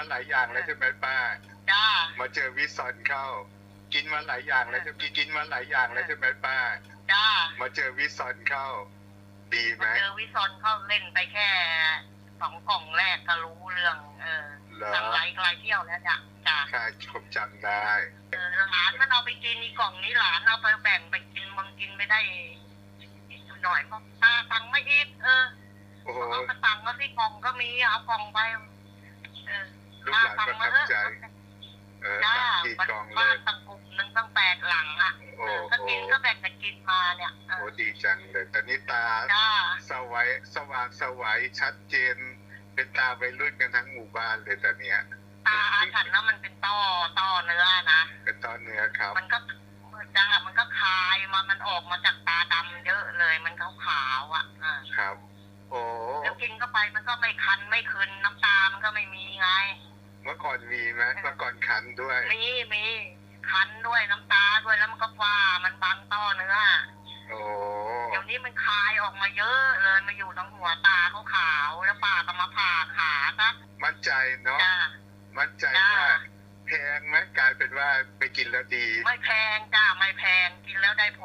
มาหลายอย่างแล้วใช่ไหมป้าจ้ามาเจอวิซอนเข้ากินมาหลายอย่างแล้วจะกินมาหลายอย่างแล้วใช่ไหมป้าจ้ามาเจอวิซอนเข้าดีไหมเจอวิซอนเขาเล่นไปแค่2 กล่องแรกก็รู้เรื่องสั่งหลายเที่ยวแล้วจ้าค่ะผมจำได้หลานมันเอาไปกินอีกกล่องนี้หลานเอาไปแบ่งไปกินมันกินไม่ได้หน่อยเพราะตาสั่งไม่อีกเอากระตังก็ที่กล่องก็มีเอากล่องไปลูกหลานประทับใจกี่กล่องเลยตั้งกลุ่มนึงตั้ง8 หลังอ่ะก็กินก็แบ่งกันกินมาเนี่ยโอ้ดีจังเลยตอนนี้ตาสว่างสวัยชัดเจนเป็นตาวัยรุ่นกันทั้งหมู่บ้านเลยตอนเนี้ยตาฉันนะมันเป็นต้อเนื้อนะเป็นต้อเนื้อครับมันก็คายมันออกมาจากตาดำเยอะเลยมันขาวอ่ะครับโอ้แล้วกินเข้าไปมันก็ไม่คันไม่คืนน้ำตามันก็ไม่มีไงเมื่อก่อนมีไหมเมื่อก่อนคันด้วยมีคันด้วยน้ำตาด้วยแล้วมันก็ฟ้ามันบังต้อเนื้อโอ้เดี๋ยวนี้มันคายออกมาเยอะเลยมาอยู่ตรงหัวตาขาวแล้วป้าก็มาผ่าขาซะมั่นใจเนาะมั่นใจว่าแพงไหมกลายเป็นว่าไปกินแล้วดีไม่แพงจ้าไม่แพงกินแล้วได้ผล